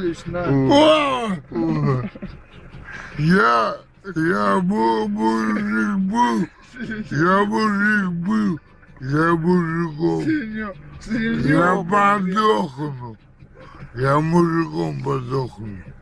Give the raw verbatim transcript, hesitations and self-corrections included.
Анатольевич, на. О! Я, я был мужик был, я мужик был, я мужиком. Синё- Я синё, подохну, я мужиком подохну.